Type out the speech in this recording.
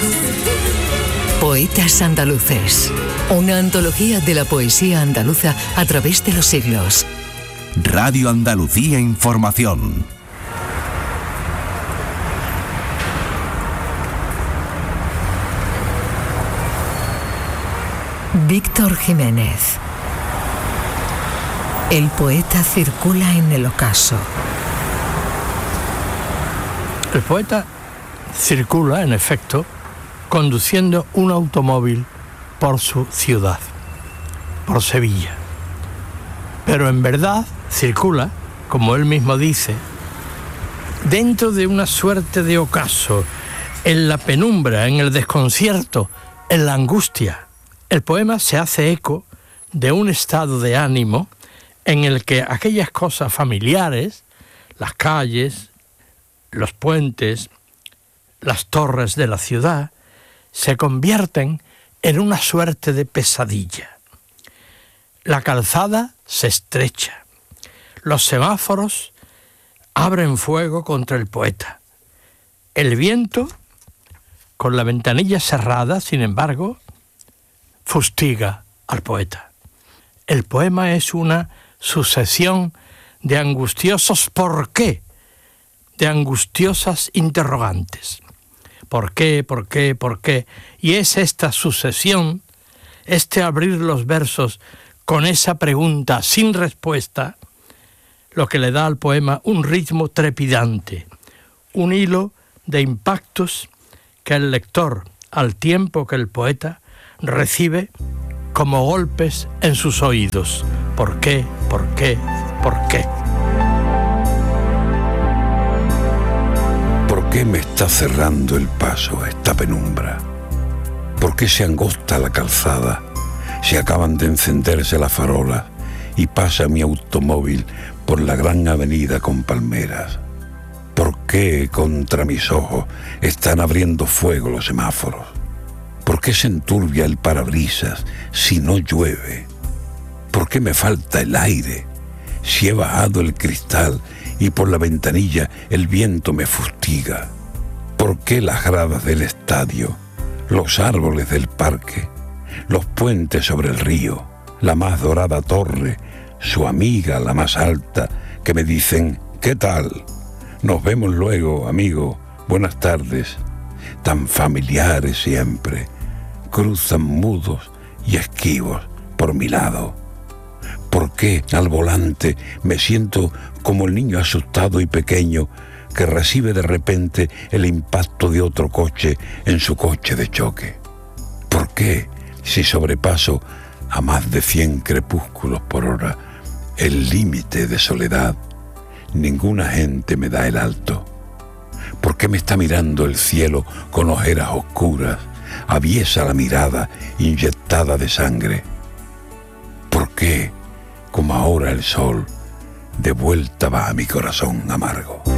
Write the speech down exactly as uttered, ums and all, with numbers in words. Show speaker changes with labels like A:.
A: Poetas andaluces. Una antología de la poesía andaluza a través de los siglos.
B: Radio Andalucía Información.
A: Víctor Jiménez. El poeta circula en el ocaso.
C: El poeta circula, en efecto, conduciendo un automóvil por su ciudad, por Sevilla. Pero en verdad circula, como él mismo dice, dentro de una suerte de ocaso, en la penumbra, en el desconcierto, en la angustia. El poema se hace eco de un estado de ánimo en el que aquellas cosas familiares, las calles, los puentes, las torres de la ciudad, se convierten en una suerte de pesadilla. La calzada se estrecha. Los semáforos abren fuego contra el poeta. El viento, con la ventanilla cerrada, sin embargo, fustiga al poeta. El poema es una sucesión de angustiosos ¿por qué?, de angustiosas interrogantes. ¿Por qué? ¿Por qué? ¿Por qué? Y es esta sucesión, este abrir los versos con esa pregunta sin respuesta, lo que le da al poema un ritmo trepidante, un hilo de impactos que el lector, al tiempo que el poeta, recibe como golpes en sus oídos. ¿Por qué? ¿Por qué? ¿Por qué?
D: ¿Por qué me está cerrando el paso esta penumbra? ¿Por qué se angosta la calzada? Se acaban de encenderse las farolas y pasa mi automóvil por la gran avenida con palmeras. ¿Por qué contra mis ojos están abriendo fuego los semáforos? ¿Por qué se enturbia el parabrisas si no llueve? ¿Por qué me falta el aire si he bajado el cristal y por la ventanilla el viento me fustiga? ¿Por qué las gradas del estadio, los árboles del parque, los puentes sobre el río, la más dorada torre, su amiga la más alta, que me dicen ¿qué tal? Nos vemos luego, amigo, buenas tardes, tan familiares siempre, cruzan mudos y esquivos por mi lado? ¿Por qué al volante me siento como el niño asustado y pequeño que recibe de repente el impacto de otro coche en su coche de choque? ¿Por qué, si sobrepaso a más de cien crepúsculos por hora el límite de soledad, ninguna gente me da el alto? ¿Por qué me está mirando el cielo con ojeras oscuras, aviesa la mirada inyectada de sangre? ¿Por qué, como ahora el sol, de vuelta va a mi corazón amargo?